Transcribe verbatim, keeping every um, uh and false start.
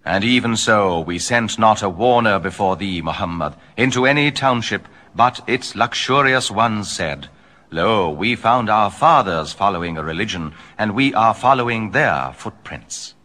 And even so, we sent not a warner before thee, Muhammad, into any township, but its luxurious ones said, Lo, we found our fathers following a religion, and we are following their footprints.